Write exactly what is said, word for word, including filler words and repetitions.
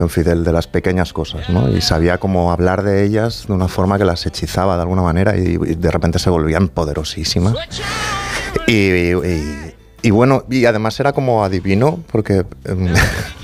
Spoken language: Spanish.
don Fidel, de las pequeñas cosas, ¿no? Y sabía cómo hablar de ellas de una forma que las hechizaba de alguna manera y, y de repente se volvían poderosísimas. Y, y, y, y bueno, y además era como adivino, porque...